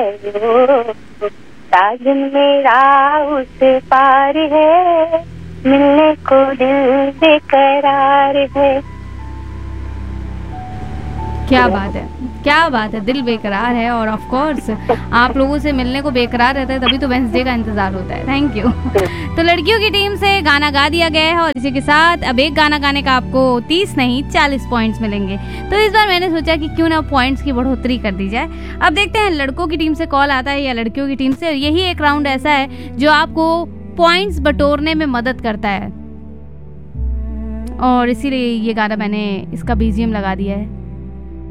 वो साजन मेरा उस पार है, मिलने को दिल बेकरार है। क्या बात है, क्या बात है, दिल बेकरार है। और ऑफ कोर्स आप लोगों से मिलने को बेकरार रहता है, तभी तो वेंसडे का इंतजार होता है। Thank you. तो लड़कियों की टीम से गाना गा दिया गया है और इसी के साथ अब एक गाना गाने का आपको 30 नहीं 40 पॉइंट्स मिलेंगे। तो इस बार मैंने सोचा कि क्यों ना पॉइंट्स की बढ़ोतरी कर दी जाए। अब देखते हैं लड़कों की टीम से कॉल आता है या लड़कियों की टीम से। यही एक राउंड ऐसा है जो आपको पॉइंट्स बटोरने में मदद करता है और इसीलिए ये गाना मैंने इसका बीजीएम लगा दिया है।